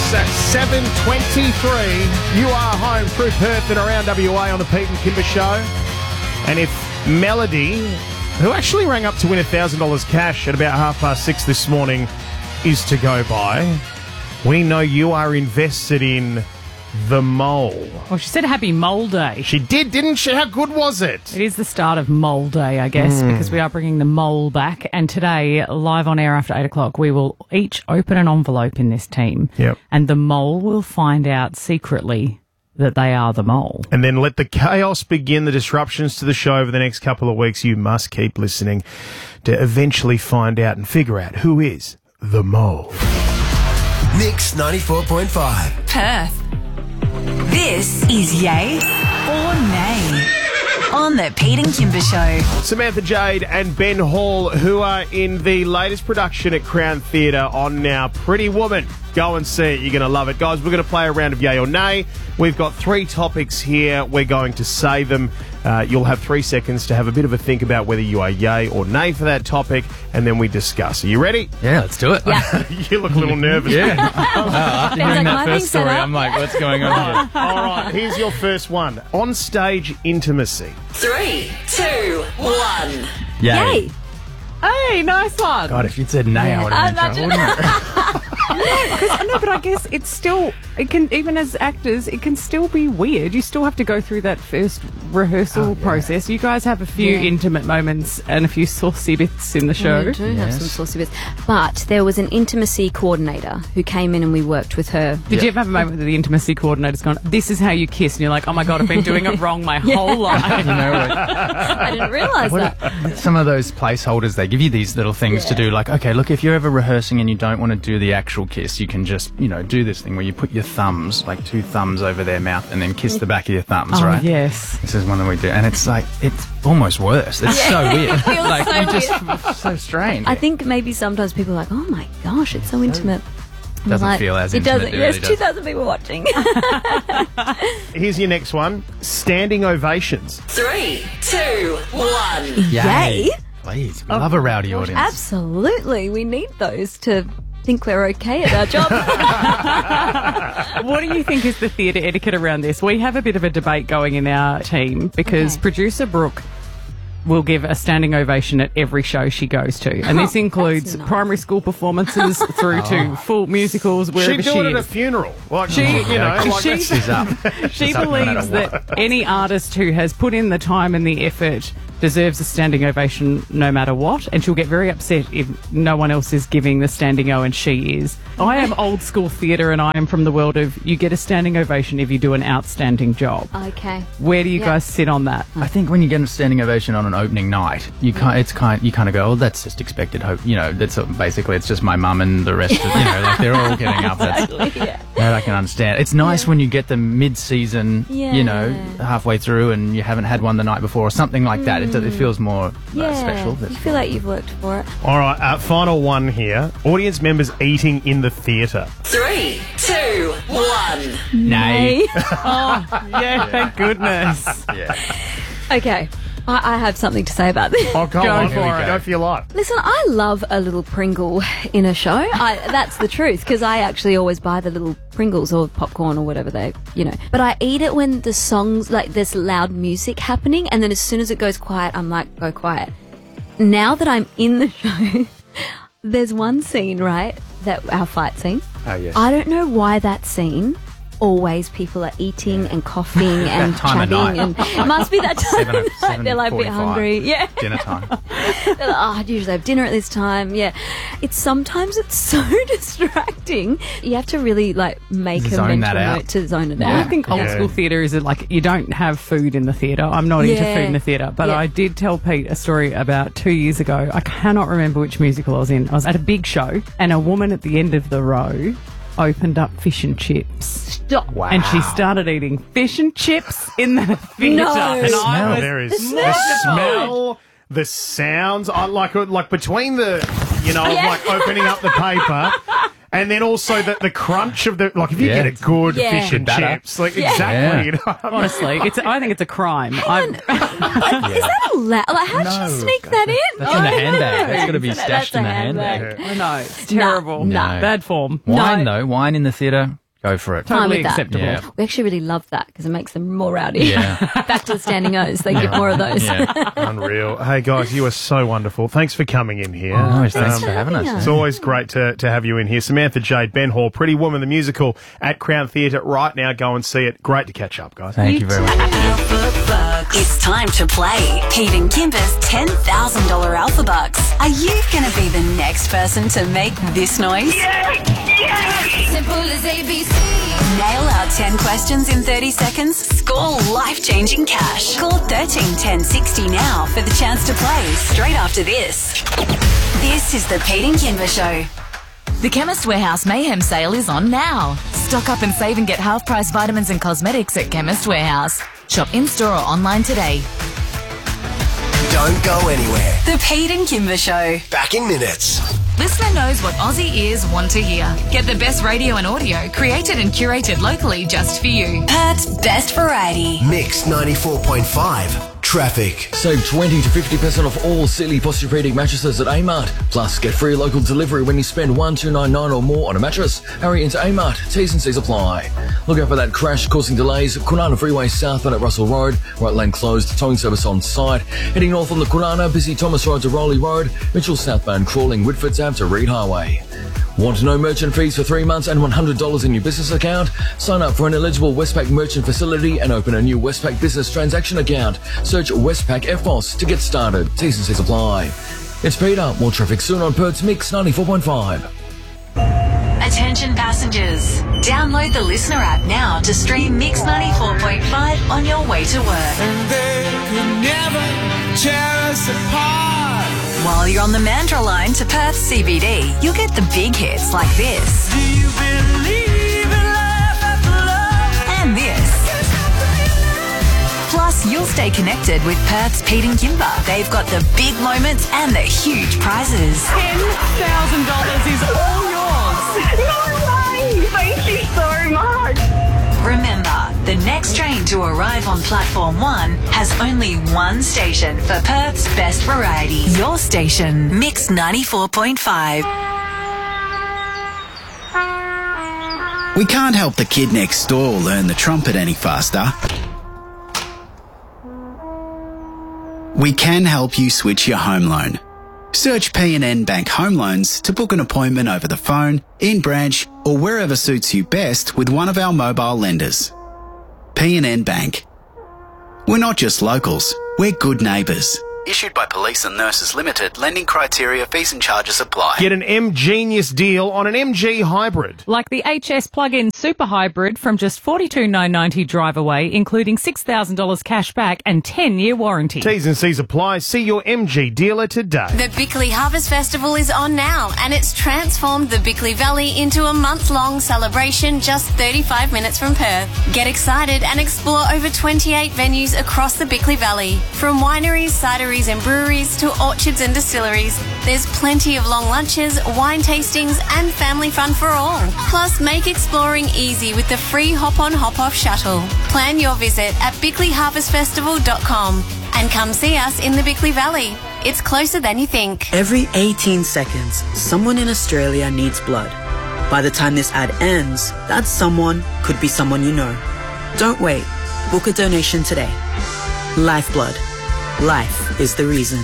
7:23. You are home through Perth and around WA on the Pete and Kimber Show. And if Melody, who actually rang up to win $1,000 cash at about 6:30 this morning, is to go by, we know you are invested in The Mole. Well, she said Happy Mole Day. She did, didn't she? How good was it? It is the start of Mole Day, I guess, because we are bringing the mole back. And today, live on air after 8 o'clock, we will each open an envelope in this team. Yep. And the mole will find out secretly that they are the mole. And then let the chaos begin, the disruptions to the show over the next couple of weeks. You must keep listening to eventually find out and figure out who is the mole. Mix 94.5. Perth. This is Yay or Nay on the Pete and Kimber Show. Samantha Jade and Ben Hall, who are in the latest production at Crown Theatre on now, Pretty Woman. Go and see it. You're going to love it. Guys, we're going to play a round of Yay or Nay. We've got 3 topics here. We're going to say them. You'll have 3 seconds to have a bit of a think about whether you are yay or nay for that topic, and then we discuss. Are you ready? Yeah, let's do it. Yeah. You look a little nervous. After hearing that first story, I'm like, what's going on here? All right, here's your first one. On-stage intimacy. 3, 2, 1. Yay. Hey, nice one. God, if you'd said nay, I would have been in trouble, wouldn't it? No, but I guess it can, even as actors, it can still be weird. You still have to go through that first rehearsal process. You guys have a few intimate moments and a few saucy bits in the show. We do have some saucy bits. But there was an intimacy coordinator who came in and we worked with her. Did you ever have a moment that the intimacy coordinator's gone, this is how you kiss, and you're like, oh my God, I've been doing it wrong my whole life. You know, I didn't realise that. some of those placeholders, they give you these little things to do, like, okay, look, if you're ever rehearsing and you don't want to do the actual kiss, you can just, do this thing where you put your thumbs, like 2 thumbs over their mouth and then kiss the back of your thumbs, right? Yes. This is one that we do. And it's like, it's almost worse. It's so weird. It feels like, so you weird. just, so strange. I think maybe sometimes people are like, oh my gosh, it's so intimate. I'm Doesn't like, feel as it intimate. doesn't. It There's really does. 2,000 people watching. Here's your next one. Standing ovations. 3, 2, 1. Yay. Please, we love a rowdy audience. Absolutely. We need those to think we're okay at our job. What do you think is the theatre etiquette around this? We have a bit of a debate going in our team because producer Brooke will give a standing ovation at every show she goes to. And this includes nice. primary school performances through to full musicals, wherever She'd she do it at a is. funeral. Like, She like she- She's up. She She's up no matter believes what. that any artist who has put in the time and the effort deserves a standing ovation no matter what, and she'll get very upset if no one else is giving the standing O and she is. I am old school theatre and I am from the world of you get a standing ovation if you do an outstanding job. Okay. Where do you guys sit on that? I think when you get a standing ovation on an opening night, you kind of go, oh, that's just expected. Hope that's basically it's just my mum and the rest of like they're all getting up. That's that I can understand. It's nice when you get them mid-season, halfway through, and you haven't had one the night before or something like that. It feels more special. You feel like you've worked for it. All right, final one here. Audience members eating in the theatre. 3, 2, 1. Nay. Yeah, thank goodness. Yeah. Okay. I have something to say about this. Oh, go on. for it. Go for your life. Listen, I love a little Pringle in a show. That's the truth, because I actually always buy the little Pringles or popcorn or whatever But I eat it when the songs, like there's loud music happening, and then as soon as it goes quiet, I'm like, go quiet. Now that I'm in the show, there's one scene, right, that our fight scene. Oh, yes. I don't know why that scene. Always people are eating and coughing and time of chatting, night. and it must be that time of night. They're like a bit 7:45. hungry. Yeah. Dinner time. They're like, I usually have dinner at this time. Yeah. Sometimes it's so distracting. You have to really make a Zone mental that out. note to zone it I out. think old school theatre is like you don't have food in the theatre. I'm not into food in the theatre, but I did tell Pete a story about 2 years ago. I cannot remember which musical I was in. I was at a big show and a woman at the end of the row opened up fish and chips. Stop. Wow. And she started eating fish and chips in the theatre. No. And The I smell. was There is the smell, the sounds. I like between the, like opening up the paper. And then also the crunch of the, like if you get a good fish and batter. chips, exactly. honestly, I think it's a crime. Is that allowed? Like, how did she sneak that in? That's in the handbag. That's got to be That's stashed a in the handbag. handbag. I know, it's terrible. No. Bad form. Wine, though. Wine in the theatre. Go for it. Fine Totally with that. acceptable. Yeah. We actually really love that because it makes them more rowdy. Yeah. Back to the standing O's. They get more of those. Yeah. Unreal. Hey, guys, you are so wonderful. Thanks for coming in here. No, thanks for for having us. having us. It's always great to have you in here. Samantha Jade, Ben Hall, Pretty Woman, the musical at Crown Theatre right now. Go and see it. Great to catch up, guys. Thank you very much. Alpha Bucks. It's time to play Pete and Kimber's $10,000 Alpha Bucks. Are you going to be the next person to make this noise? Simple as ABC. Nail our 10 questions in 30 seconds. Score life-changing cash. Call 13 10 60 now for the chance to play straight after this. This is the Pete and Kimber Show. The Chemist Warehouse Mayhem sale is on now. Stock up and save and get half-price vitamins and cosmetics at Chemist Warehouse. Shop in-store or online today. Don't go anywhere. The Pete and Kimber Show. Back in minutes. Listener knows what Aussie ears want to hear. Get the best radio and audio created and curated locally just for you. Perth's best variety. Mix 94.5. Traffic. Save 20 to 50% off all Sealy Posturepedic mattresses at Amart. Plus, get free local delivery when you spend $1,299 or more on a mattress. Hurry into Amart. T's and C's apply. Look out for that crash causing delays. Kwinana Freeway southbound at Russell Road. Right lane closed. Towing service on site. Heading north on the Kwinana, busy Thomas Road to Rowley Road. Mitchell southbound crawling Whitford's Ave to Reed Highway. Want to know merchant fees for 3 months and $100 in your business account? Sign up for an eligible Westpac merchant facility and open a new Westpac business transaction account. Search Westpac FBOS to get started. T's and C's apply. It's Peter. More traffic soon on Perth's Mix 94.5. Attention passengers. Download the Listener app now to stream Mix 94.5 on your way to work. While you're on the Mandurah line to Perth CBD, you'll get the big hits like this. And this. Plus, you'll stay connected with Perth's Pete and Kimber. They've got the big moments and the huge prizes. $10,000 is all yours. No way! Thank you so much. Remember, the next train to arrive on Platform 1 has only one station for Perth's best variety. Your station, Mix 94.5. We can't help the kid next door learn the trumpet any faster. We can help you switch your home loan. Search P&N Bank Home Loans to book an appointment over the phone, in branch, or wherever suits you best with one of our mobile lenders. P&N Bank. We're not just locals, we're good neighbours. Issued by Police and Nurses Limited. Lending criteria, fees and charges apply. Get an M-Genius deal on an MG hybrid. Like the HS plug-in super hybrid from just $42,990 drive away, including $6,000 cash back and 10-year warranty. T's and C's apply. See your MG dealer today. The Bickley Harvest Festival is on now, and it's transformed the Bickley Valley into a month-long celebration just 35 minutes from Perth. Get excited and explore over 28 venues across the Bickley Valley. From wineries, cideries and breweries to orchards and distilleries, there's plenty of long lunches, wine tastings and family fun for all. Plus, make exploring easy with the free hop-on hop-off shuttle. Plan your visit at bickleyharvestfestival.com and come see us in the Bickley Valley. It's closer than you think. Every 18 seconds, someone in Australia needs blood. By the time this ad ends, that someone could be someone you know. Don't wait. Book a donation today. Lifeblood. Life is the reason.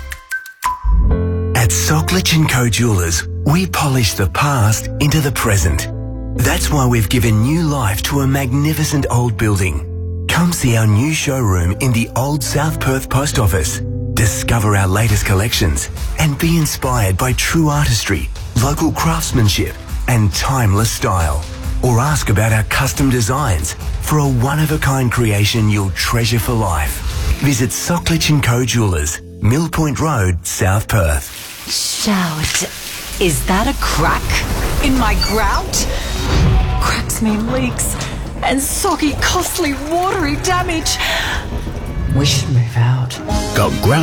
At Socklich & Co Jewelers, we polish the past into the present. That's why we've given new life to a magnificent old building. Come see our new showroom in the old South Perth Post Office. Discover our latest collections and be inspired by true artistry, local craftsmanship and timeless style. Or ask about our custom designs for a one-of-a-kind creation you'll treasure for life. Visit Socklich & Co Jewelers, Mill Point Road, South Perth. Shout. Is that a crack in my grout? Cracks mean leaks and soggy, costly, watery damage. We should move out. Got ground